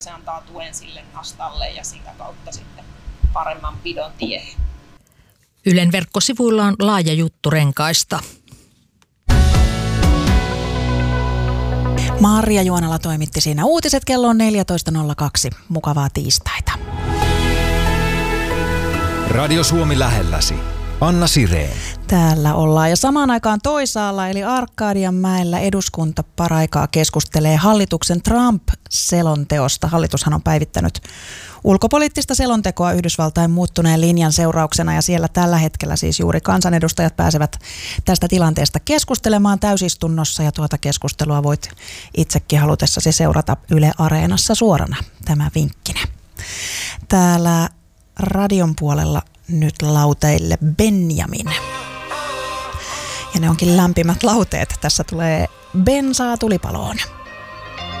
Se antaa tuen sille nastalle ja sitä kautta sitten paremman pidon tiehen. Ylen verkkosivuilla on laaja juttu renkaista. Marja Juonala toimitti siinä uutiset, kello on 14.02. Mukavaa tiistaita. Radio Suomi lähelläsi. Anna Sireen. Täällä ollaan ja samaan aikaan toisaalla eli Arkadianmäellä eduskunta paraikaa keskustelee hallituksen Trump-selonteosta. Hallitushan on päivittänyt ulkopoliittista selontekoa Yhdysvaltain muuttuneen linjan seurauksena ja siellä tällä hetkellä siis juuri kansanedustajat pääsevät tästä tilanteesta keskustelemaan täysistunnossa ja tuota keskustelua voit itsekin halutessasi seurata Yle Areenassa suorana, tämä vinkkinä. Täällä radion puolella nyt lauteille Benjamin. Ja ne onkin lämpimät lauteet. Tässä tulee bensaa tulipaloon.